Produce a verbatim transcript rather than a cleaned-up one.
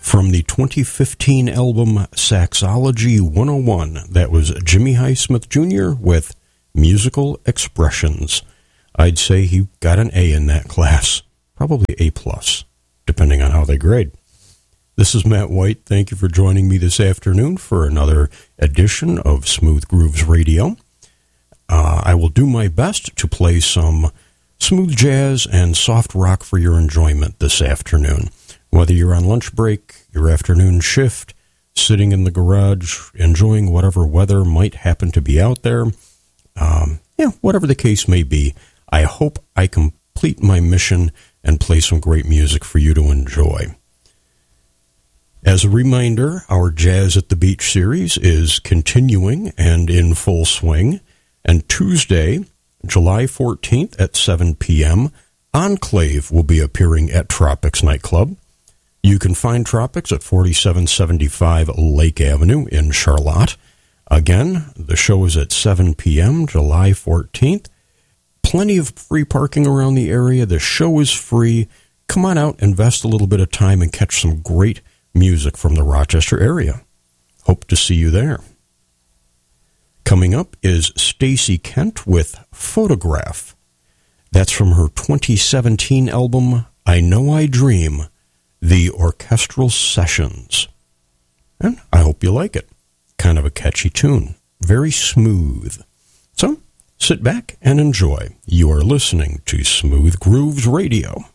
From the twenty fifteen album Saxology one oh one, that was Jimmy Highsmith Junior with Musical Expressions. I'd say he got an A in that class, probably A plus, depending on how they grade. This is Matt White. Thank you for joining me this afternoon for another edition of Smooth Grooves Radio. Uh, I will do my best to play some smooth jazz and soft rock for your enjoyment this afternoon. Whether you're on lunch break, your afternoon shift, sitting in the garage, enjoying whatever weather might happen to be out there, um, yeah, whatever the case may be, I hope I complete my mission and play some great music for you to enjoy. As a reminder, our Jazz at the Beach series is continuing and in full swing, and Tuesday, July fourteenth at seven p.m., Enclave will be appearing at Tropics Nightclub. You can find Tropics at forty-seven seventy-five Lake Avenue in Charlotte. Again, the show is at seven p.m., July fourteenth. Plenty of free parking around the area. The show is free. Come on out, invest a little bit of time, and catch some great music from the Rochester area. Hope to see you there. Coming up is Stacey Kent with Photograph. That's from her twenty seventeen album, I Know I Dream, The Orchestral Sessions. And I hope you like it. Kind of a catchy tune. Very smooth. So, sit back and enjoy. You are listening to Smooth Grooves Radio.